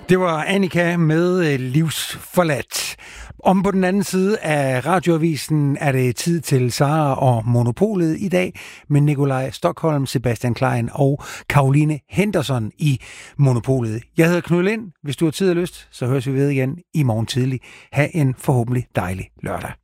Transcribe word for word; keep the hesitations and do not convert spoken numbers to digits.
Det var Annika med Livsforladt. Om på den anden side af radioavisen er det tid til Sara og Monopolet i dag med Nikolaj Stockholm, Sebastian Klein og Caroline Henderson i Monopolet. Jeg hedder Knud Lind. Hvis du har tid og lyst, så høres vi ved igen i morgen tidlig. Ha' en forhåbentlig dejlig lørdag.